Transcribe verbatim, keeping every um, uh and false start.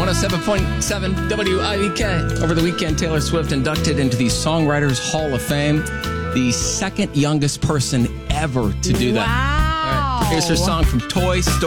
one oh seven point seven W I V K. Over the weekend, Taylor Swift inducted into the Songwriters Hall of Fame, the second youngest person ever to do that. Wow. All right, here's her song from Toy Story.